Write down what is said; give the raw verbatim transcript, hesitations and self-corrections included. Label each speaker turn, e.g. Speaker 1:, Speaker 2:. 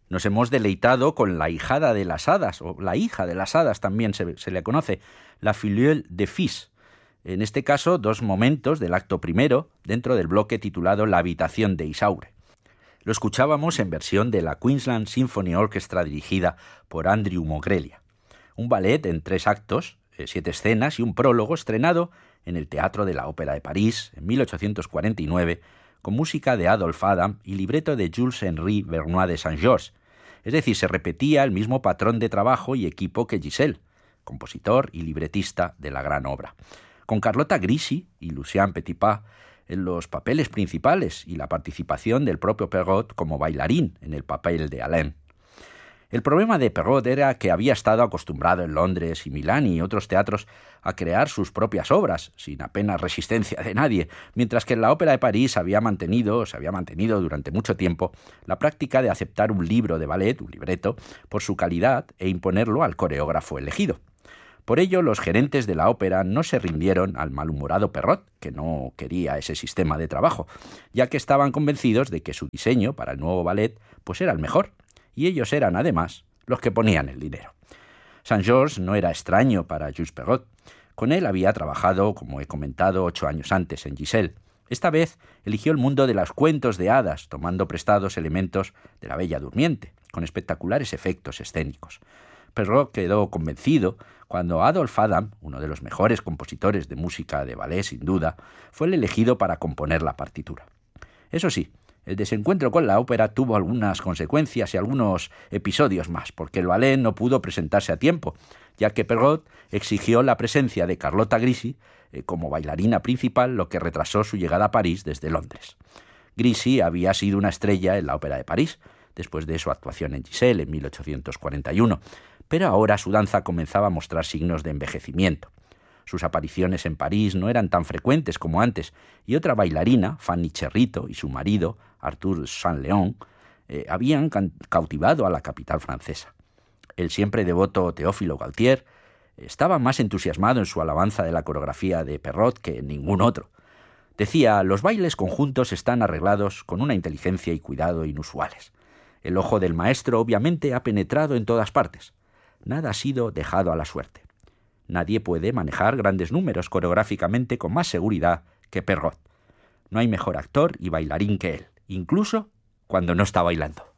Speaker 1: Nos hemos deleitado con la hijada de las hadas, o la hija de las hadas también se, se le conoce, la filleule de Fils. En este caso, dos momentos del acto primero dentro del bloque titulado La habitación de Isaure. Lo escuchábamos en versión de la Queensland Symphony Orchestra dirigida por Andrew Mogrelia. Un ballet en tres actos, siete escenas y un prólogo estrenado en el Teatro de la Ópera de París en mil ochocientos cuarenta y nueve con música de Adolphe Adam y libreto de Jules-Henri Vernois de Saint-Georges. Es decir, se repetía el mismo patrón de trabajo y equipo que Giselle, compositor y libretista de la gran obra, con Carlotta Grisi y Lucien Petipa en los papeles principales y la participación del propio Perrault como bailarín en el papel de Alain. El problema de Perrault era que había estado acostumbrado en Londres y Milán y otros teatros a crear sus propias obras, sin apenas resistencia de nadie, mientras que en la Ópera de París había mantenido, se había mantenido durante mucho tiempo la práctica de aceptar un libro de ballet, un libreto, por su calidad e imponerlo al coreógrafo elegido. Por ello, los gerentes de la ópera no se rindieron al malhumorado Perrault, que no quería ese sistema de trabajo, ya que estaban convencidos de que su diseño para el nuevo ballet pues era el mejor, y ellos eran, además, los que ponían el dinero. Saint-Georges no era extraño para Jules Perrault. Con él había trabajado, como he comentado, ocho años antes en Giselle. Esta vez eligió el mundo de los cuentos de hadas, tomando prestados elementos de La Bella Durmiente, con espectaculares efectos escénicos. Perrault quedó convencido cuando Adolphe Adam, uno de los mejores compositores de música de ballet sin duda, fue el elegido para componer la partitura. Eso sí, el desencuentro con la ópera tuvo algunas consecuencias y algunos episodios más, porque el ballet no pudo presentarse a tiempo, ya que Perrault exigió la presencia de Carlotta Grisi eh, como bailarina principal, lo que retrasó su llegada a París desde Londres. Grisi había sido una estrella en la Ópera de París, después de su actuación en Giselle en mil ochocientos cuarenta y uno, pero ahora su danza comenzaba a mostrar signos de envejecimiento. Sus apariciones en París no eran tan frecuentes como antes, y otra bailarina, Fanny Cherrito, y su marido, Arthur Saint-Léon, eh, habían cautivado a la capital francesa. El siempre devoto Teófilo Gautier estaba más entusiasmado en su alabanza de la coreografía de Perrault que en ningún otro. Decía: los bailes conjuntos están arreglados con una inteligencia y cuidado inusuales. El ojo del maestro obviamente ha penetrado en todas partes. Nada ha sido dejado a la suerte. Nadie puede manejar grandes números coreográficamente con más seguridad que Perrault. No hay mejor actor y bailarín que él, incluso cuando no está bailando.